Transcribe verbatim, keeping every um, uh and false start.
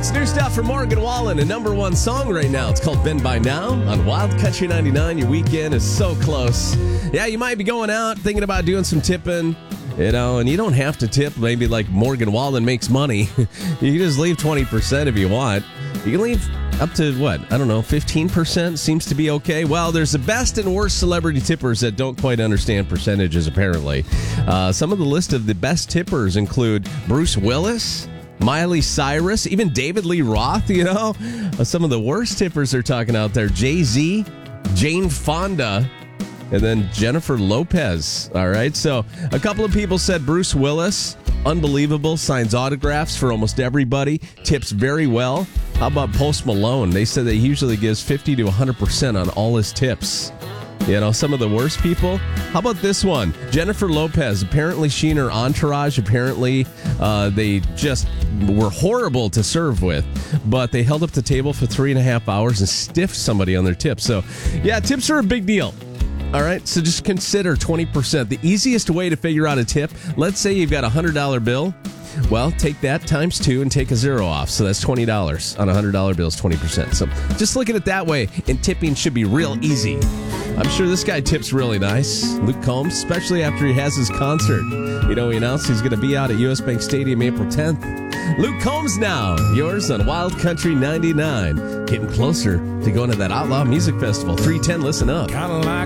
It's new stuff from Morgan Wallen, a number one song right now. It's called Been By Now on Wild Country ninety-nine. Your weekend is so close. Yeah, you might be going out thinking about doing some tipping, you know, and you don't have to tip maybe like Morgan Wallen makes money. You can just leave twenty percent if you want. You can leave up to, what, I don't know, fifteen percent seems to be okay. Well, there's the best and worst celebrity tippers that don't quite understand percentages, apparently. Uh, some of the list of the best tippers include Bruce Willis, Miley Cyrus, even David Lee Roth, you know. Uh, some of the worst tippers they're talking out there. Jay-Z, Jane Fonda, and then Jennifer Lopez. All right, so a couple of people said Bruce Willis, unbelievable, signs autographs for almost everybody, tips very well. How about Post Malone? They said that he usually gives fifty to one hundred percent on all his tips. You know, some of the worst people. How about this one? Jennifer Lopez. Apparently, she and her entourage, apparently, uh, they just were horrible to serve with. But they held up the table for three and a half hours and stiffed somebody on their tips. So, yeah, tips are a big deal. All right, so just consider twenty percent. The easiest way to figure out a tip, let's say you've got a one hundred dollar bill. Well, take that times two and take a zero off. So that's twenty dollars on a one hundred dollar bill is twenty percent. So just look at it that way, and tipping should be real easy. I'm sure this guy tips really nice. Luke Combs, especially after he has his concert. You know, he announced he's going to be out at U S Bank Stadium April tenth. Luke Combs now, yours on Wild Country ninety-nine. Getting closer to going to that Outlaw Music Festival. three ten, listen up. Kind of like